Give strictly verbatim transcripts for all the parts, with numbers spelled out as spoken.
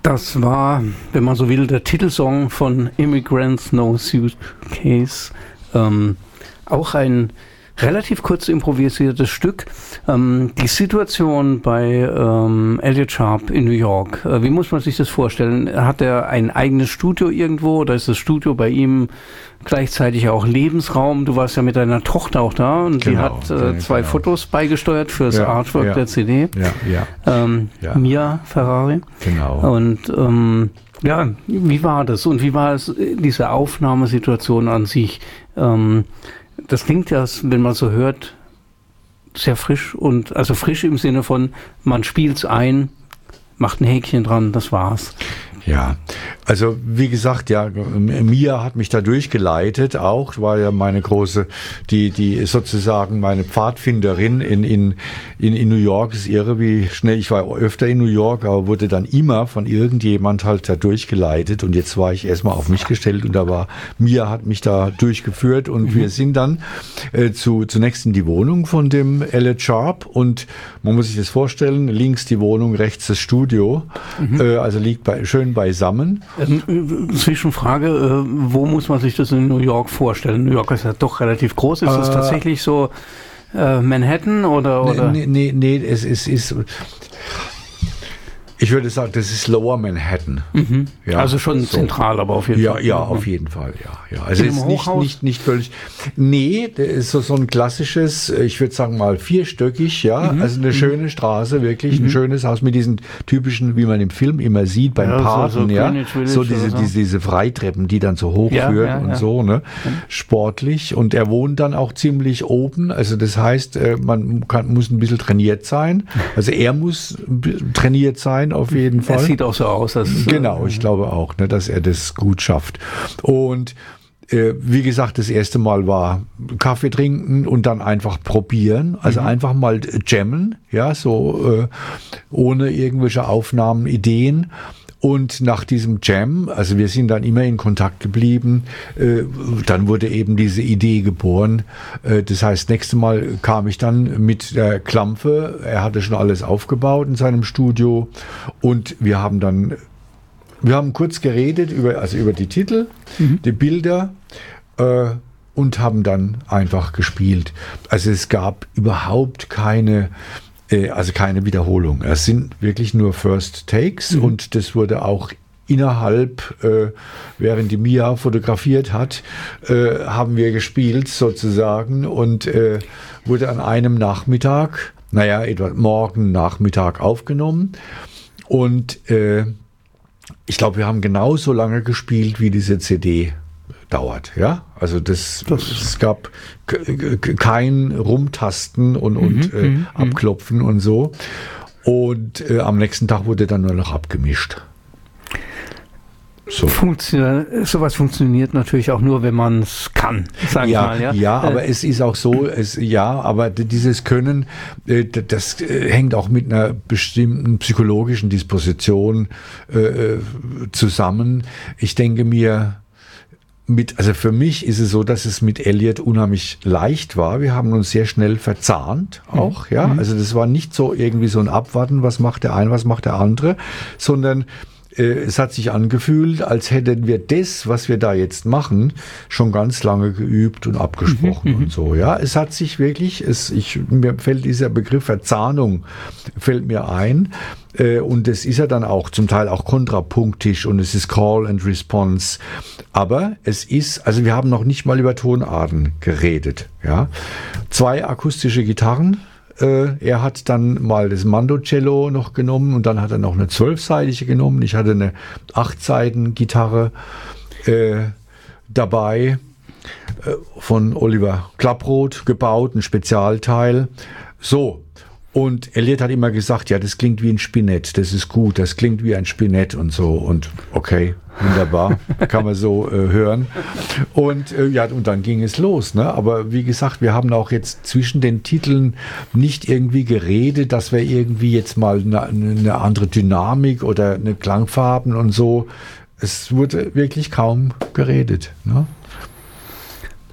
Das war, wenn man so will, der Titelsong von Immigrants No Suitcase. Ähm, auch ein relativ kurz improvisiertes Stück. Ähm, die Situation bei ähm, Elliott Sharp in New York, äh, wie muss man sich das vorstellen? Hat er ein eigenes Studio irgendwo oder ist das Studio bei ihm gleichzeitig auch Lebensraum? Du warst ja mit deiner Tochter auch da und die Genau, hat äh, zwei genau. Fotos beigesteuert fürs Ja, Artwork ja. der C D. Ja, ja. Ähm, Ja. Mia Ferrari. Genau. Und ähm, ja, wie war das? Und wie war es, diese Aufnahmesituation an sich? Ähm, das klingt ja, wenn man so hört, sehr frisch und also frisch im Sinne von, man spielt's ein, macht ein Häkchen dran, das war's. Ja, also wie gesagt, ja, Mia hat mich da durchgeleitet auch, war ja meine große, die die sozusagen meine Pfadfinderin in in in, in New York. Ist irre, wie schnell, ich war öfter in New York, aber wurde dann immer von irgendjemand halt da durchgeleitet und jetzt war ich erstmal auf mich gestellt und da war, Mia hat mich da durchgeführt und mhm. wir sind dann äh, zu zunächst in die Wohnung von dem Elliott Sharp und man muss sich das vorstellen, links die Wohnung, rechts das Studio, mhm. äh, also liegt bei, schön beisammen. Ähm, Zwischenfrage, äh, wo muss man sich das in New York vorstellen? New York ist ja doch relativ groß. Ist es äh, tatsächlich so äh, Manhattan oder? oder? Nee, nee, nee, es ist, ist ich würde sagen, das ist Lower Manhattan. Mhm. Ja, also schon so zentral, aber auf jeden ja, Fall. Ja, auf jeden Fall, ja. ja. Also in es ist einem nicht, Hochhaus? nicht, nicht völlig. Nee, das ist so, so ein klassisches, ich würde sagen mal vierstöckig, ja. Mhm. Also eine mhm. schöne Straße, wirklich, mhm. ein schönes Haus mit diesen typischen, wie man im Film immer sieht, beim ja, Paten, so, so ja. So diese, so. diese, diese Freitreppen, die dann so hochführen ja, ja, und ja. so, ne. Sportlich. Und er wohnt dann auch ziemlich oben. Also das heißt, man kann, muss ein bisschen trainiert sein. Also er muss trainiert sein, auf jeden Fall. Sieht auch so aus. Dass, genau, ich glaube auch, ne, dass er das gut schafft. Und äh, wie gesagt, das erste Mal war Kaffee trinken und dann einfach probieren. Also mhm. einfach mal jammen, ja, so äh, ohne irgendwelche Aufnahmen, Ideen. Und nach diesem Jam, also wir sind dann immer in Kontakt geblieben, äh, dann wurde eben diese Idee geboren. Äh, das heißt, nächstes Mal kam ich dann mit der Klampfe, er hatte schon alles aufgebaut in seinem Studio und wir haben dann, wir haben kurz geredet über, also über die Titel, mhm. die Bilder äh, und haben dann einfach gespielt. Also es gab überhaupt keine Also keine Wiederholung. Es sind wirklich nur First Takes mhm. und das wurde auch innerhalb, äh, während die Mia fotografiert hat, äh, haben wir gespielt sozusagen und äh, wurde an einem Nachmittag, naja, etwa morgen Nachmittag aufgenommen und äh, ich glaube, wir haben genauso lange gespielt, wie diese C D dauert, ja. Also das, das es gab kein Rumtasten und, und mhm, äh, mhm. Abklopfen und so. Und äh, am nächsten Tag wurde dann nur noch abgemischt. So. Funktion, sowas funktioniert natürlich auch nur, wenn man es kann, sage ja, ich mal. Ja, ja aber äh, es ist auch so, es, ja, aber dieses Können, äh, das äh, hängt auch mit einer bestimmten psychologischen Disposition äh, zusammen. Ich denke mir, Mit, also für mich ist es so, dass es mit Elliott unheimlich leicht war. Wir haben uns sehr schnell verzahnt auch, mhm. ja. Also das war nicht so irgendwie so ein Abwarten, was macht der eine, was macht der andere, sondern äh, es hat sich angefühlt, als hätten wir das, was wir da jetzt machen, schon ganz lange geübt und abgesprochen mhm. und so, ja. Es hat sich wirklich, es, ich, mir fällt dieser Begriff Verzahnung, fällt mir ein. Und es ist ja dann auch zum Teil auch kontrapunktisch und es ist Call and Response. Aber es ist, also wir haben noch nicht mal über Tonarten geredet. Ja, zwei akustische Gitarren. Äh, er hat dann mal das Mandocello noch genommen und dann hat er noch eine zwölfseitige genommen. Ich hatte eine achtseiten-Gitarre äh, dabei äh, von Oliver Klapproth gebaut, ein Spezialteil. So. Und Elliott hat immer gesagt, ja, das klingt wie ein Spinett, das ist gut, das klingt wie ein Spinett und so. Und okay, wunderbar, kann man so äh, hören. Und äh, ja, und dann ging es los. Ne? Aber wie gesagt, wir haben auch jetzt zwischen den Titeln nicht irgendwie geredet, dass wir irgendwie jetzt mal eine, eine andere Dynamik oder eine Klangfarben und so. Es wurde wirklich kaum geredet. Ne?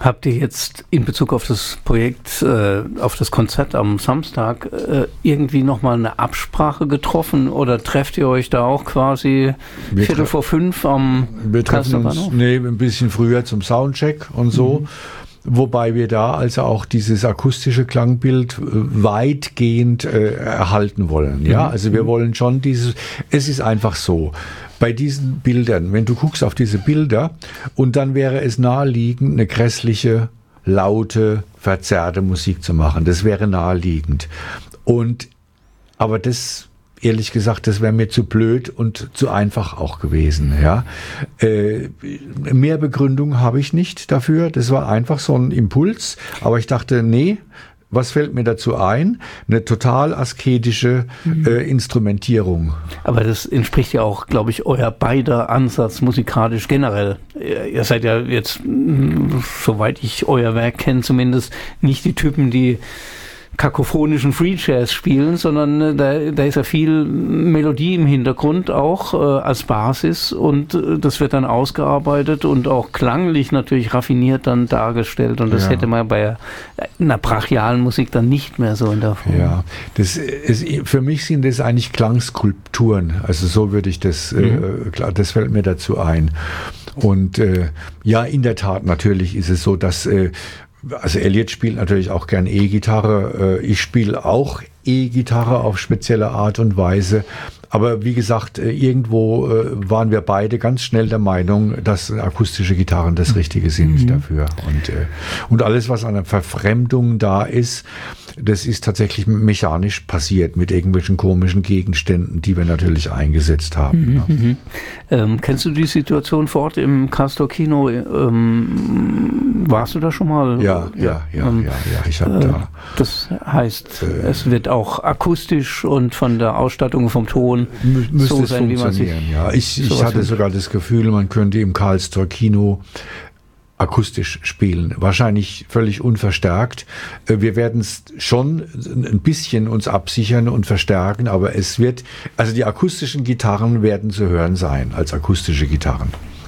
Habt ihr jetzt in Bezug auf das Projekt, äh, auf das Konzert am Samstag äh, irgendwie nochmal eine Absprache getroffen oder trefft ihr euch da auch quasi wir Viertel vor fünf am Wir treffen uns nee, ein bisschen früher zum Soundcheck und so. Mhm. Wobei wir da also auch dieses akustische Klangbild weitgehend äh, erhalten wollen. Ja, also wir wollen schon dieses, es ist einfach so, bei diesen Bildern, wenn du guckst auf diese Bilder und dann wäre es naheliegend, eine grässliche, laute, verzerrte Musik zu machen. Das wäre naheliegend. Und, aber das, ehrlich gesagt, das wäre mir zu blöd und zu einfach auch gewesen. Ja, äh, mehr Begründung habe ich nicht dafür. Das war einfach so ein Impuls. Aber ich dachte, nee, was fällt mir dazu ein? Eine total asketische mhm. äh, Instrumentierung. Aber das entspricht ja auch, glaube ich, euer beider Ansatz musikalisch generell. Ihr seid ja jetzt, soweit ich euer Werk kenne zumindest, nicht die Typen, die kakophonischen Free Jazz spielen, sondern äh, da, da ist ja viel Melodie im Hintergrund auch äh, als Basis und äh, das wird dann ausgearbeitet und auch klanglich natürlich raffiniert dann dargestellt und das ja. hätte man bei einer brachialen Musik dann nicht mehr so in der Form. Ja, das ist, für mich sind das eigentlich Klangskulpturen, also so würde ich das, mhm. äh, das fällt mir dazu ein. Und äh, ja, in der Tat, natürlich ist es so, dass äh, also Elliot spielt natürlich auch gern E-Gitarre. Ich spiele auch E-Gitarre auf spezielle Art und Weise. Aber wie gesagt, irgendwo waren wir beide ganz schnell der Meinung, dass akustische Gitarren das Richtige sind mhm. dafür. Und, und alles, was an der Verfremdung da ist, das ist tatsächlich mechanisch passiert mit irgendwelchen komischen Gegenständen, die wir natürlich eingesetzt haben. Mhm, ja. mhm. Ähm, kennst du die Situation vor Ort im Castor Kino? Ähm, warst du da schon mal? Ja, ja, ja, ähm, ja, ja. Ich habe äh, da. Das heißt, äh, es wird auch akustisch und von der Ausstattung vom Ton mü- müsste so sein, wie man sich. Ja, ich, ich hatte sogar das Gefühl, man könnte im Castor Kino akustisch spielen. Wahrscheinlich völlig unverstärkt. Wir werden es schon ein bisschen uns absichern und verstärken, aber es wird, also die akustischen Gitarren werden zu hören sein als akustische Gitarren.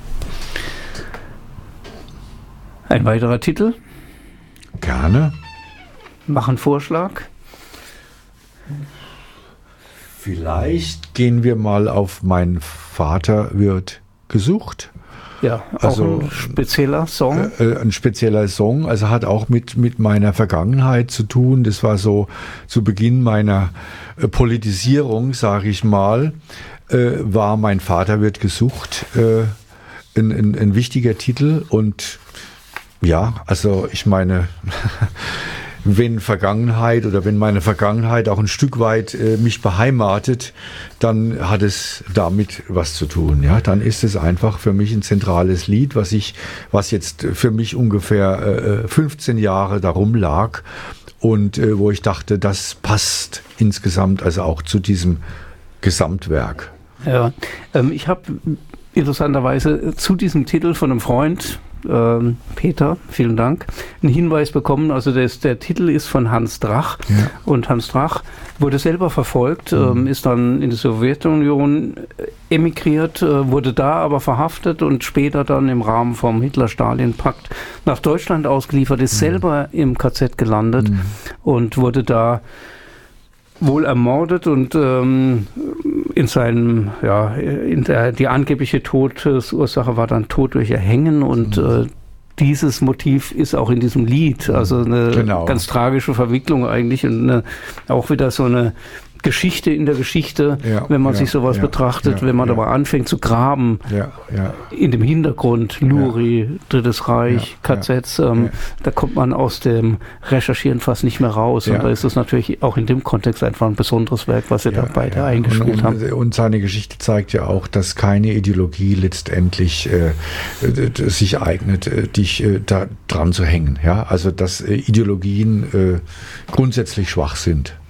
Ein weiterer Titel? Gerne. Mach einen Vorschlag. Vielleicht gehen wir mal auf Mein Vater wird gesucht. Ja, also auch ein spezieller Song. Äh, ein spezieller Song, also hat auch mit, mit meiner Vergangenheit zu tun. Das war so zu Beginn meiner äh, Politisierung, sage ich mal, äh, war Mein Vater wird gesucht äh, ein, ein, ein wichtiger Titel. Und ja, also ich meine, wenn Vergangenheit oder wenn meine Vergangenheit auch ein Stück weit äh, mich beheimatet, dann hat es damit was zu tun. Ja, dann ist es einfach für mich ein zentrales Lied, was ich, was jetzt für mich ungefähr äh, fünfzehn Jahre darum lag und äh, wo ich dachte, das passt insgesamt also auch zu diesem Gesamtwerk. Ja, ähm, ich habe interessanterweise zu diesem Titel von einem Freund, Ähm, Peter, vielen Dank, einen Hinweis bekommen. Also das, der Titel ist von Hans Drach ja. und Hans Drach wurde selber verfolgt, mhm. ähm, ist dann in die Sowjetunion emigriert, äh, wurde da aber verhaftet und später dann im Rahmen vom Hitler-Stalin-Pakt nach Deutschland ausgeliefert, ist mhm. selber im K Z gelandet mhm. und wurde da wohl ermordet und ähm, in seinem, ja, in der, die angebliche Todesursache war dann Tod durch Erhängen und mhm. äh, dieses Motiv ist auch in diesem Lied, also eine genau. ganz tragische Verwicklung eigentlich und eine, auch wieder so eine Geschichte in der Geschichte, ja, wenn man ja, sich sowas ja, betrachtet, ja, wenn man ja. aber anfängt zu graben, ja, ja. in dem Hintergrund, Luri, ja. Drittes Reich, ja, K Zs, ähm, ja. da kommt man aus dem Recherchieren fast nicht mehr raus. Ja. Und da ist es natürlich auch in dem Kontext einfach ein besonderes Werk, was ihr ja, da beide ja. eingespielt habt. Und, und seine Geschichte zeigt ja auch, dass keine Ideologie letztendlich äh, sich eignet, äh, dich äh, da dran zu hängen. Ja? Also dass äh, Ideologien äh, grundsätzlich schwach sind.